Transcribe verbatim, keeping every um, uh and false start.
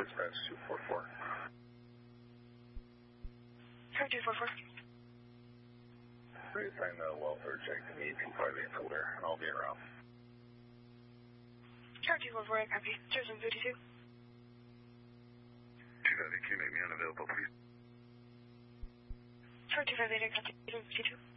dispatch two four four. Car two four four. Please sign the welfare check to me, two five eight for where, and I'll be around. Car two four four, I copy. Jersey fifty-two. two five eight, can you make me unavailable, please? Car two five eight, I copy. Jersey fifty-two.